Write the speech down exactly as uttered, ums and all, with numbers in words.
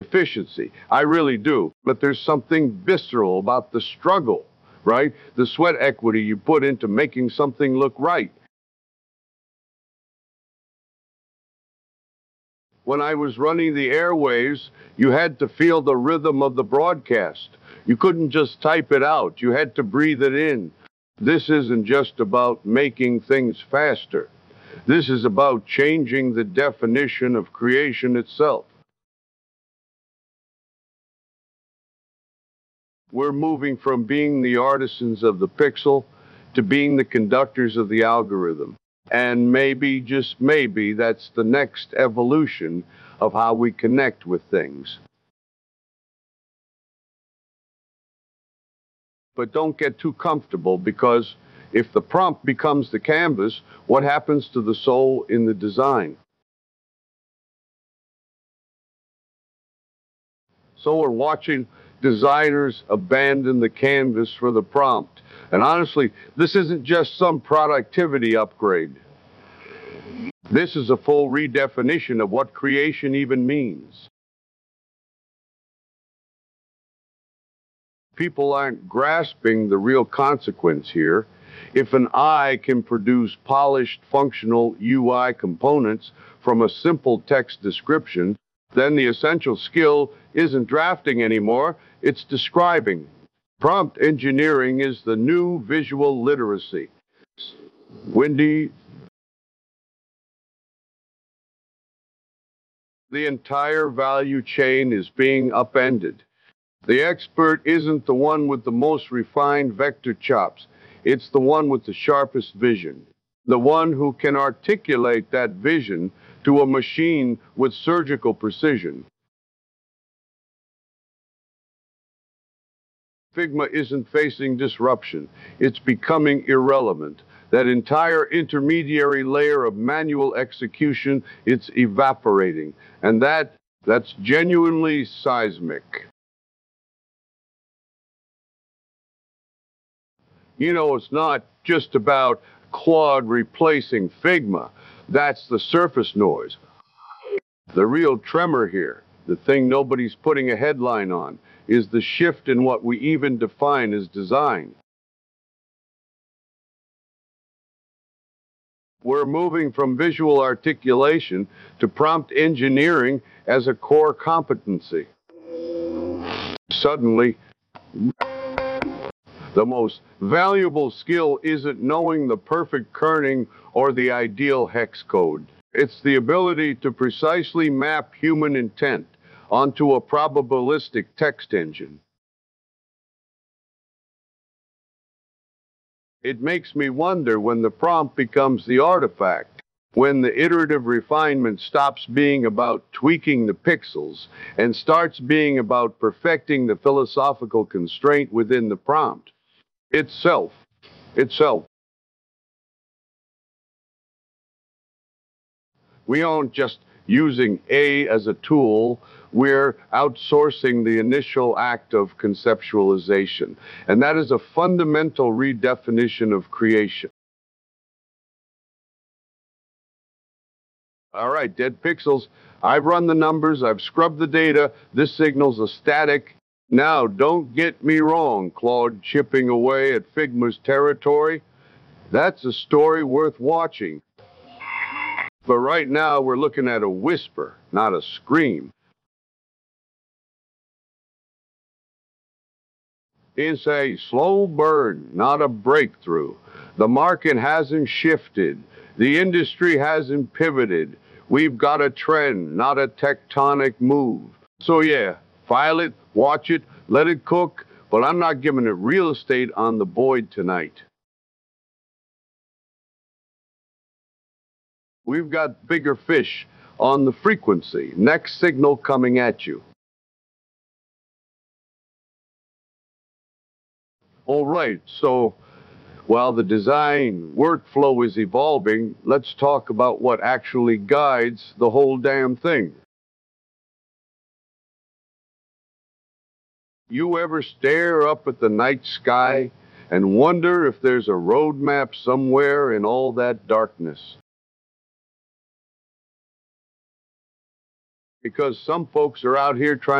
efficiency. I really do. But there's something visceral about the struggle, right? The sweat equity you put into making something look right. When I was running the airwaves, you had to feel the rhythm of the broadcast. You couldn't just type it out. You had to breathe it in. This isn't just about making things faster. This is about changing the definition of creation itself. We're moving from being the artisans of the pixel to being the conductors of the algorithm. And maybe, just maybe, that's the next evolution of how we connect with things. But don't get too comfortable, because if the prompt becomes the canvas, what happens to the soul in the design? So we're watching designers abandon the canvas for the prompt. And honestly, this isn't just some productivity upgrade. This is a full redefinition of what creation even means. People aren't grasping the real consequence here. If an eye can produce polished, functional U I components from a simple text description, then the essential skill isn't drafting anymore, it's describing. Prompt engineering is the new visual literacy. Wendy, the entire value chain is being upended. The expert isn't the one with the most refined vector chops. It's the one with the sharpest vision. The one who can articulate that vision to a machine with surgical precision. Figma isn't facing disruption. It's becoming irrelevant. That entire intermediary layer of manual execution, it's evaporating. And that, that's genuinely seismic. You know, it's not just about Claude replacing Figma. That's the surface noise. The real tremor here, the thing nobody's putting a headline on, is the shift in what we even define as design. We're moving from visual articulation to prompt engineering as a core competency. Suddenly, the most valuable skill isn't knowing the perfect kerning or the ideal hex code. It's the ability to precisely map human intent onto a probabilistic text engine. It makes me wonder when the prompt becomes the artifact, when the iterative refinement stops being about tweaking the pixels and starts being about perfecting the philosophical constraint within the prompt. Itself. Itself. We aren't just using A as a tool, we're outsourcing the initial act of conceptualization. And that is a fundamental redefinition of creation. All right, dead pixels. I've run the numbers, I've scrubbed the data. This signal's a static. Now, don't get me wrong, Claude chipping away at Figma's territory. That's a story worth watching. But right now, we're looking at a whisper, not a scream. It's a slow burn, not a breakthrough. The market hasn't shifted. The industry hasn't pivoted. We've got a trend, not a tectonic move. So yeah, file it, watch it, let it cook, but I'm not giving it real estate on the Boyd tonight. We've got bigger fish on the frequency. Next signal coming at you. All right, so while the design workflow is evolving, let's talk about what actually guides the whole damn thing. You ever stare up at the night sky and wonder if there's a roadmap somewhere in all that darkness? Because some folks are out here trying